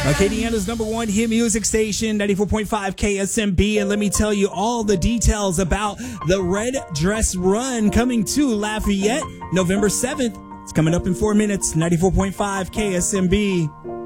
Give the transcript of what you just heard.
Acadiana's number one hit music station, 94.5 KSMB. And let me tell you all the details about the Red Dress Run coming to Lafayette November 7th. It's coming up in 4 minutes, 94.5 KSMB.